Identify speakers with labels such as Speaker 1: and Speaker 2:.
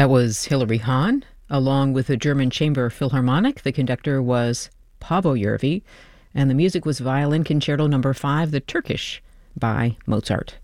Speaker 1: That was Hilary Hahn, along with the German Chamber Philharmonic. The conductor was Paavo Järvi, and the music was Violin Concerto No. 5, The Turkish, by Mozart.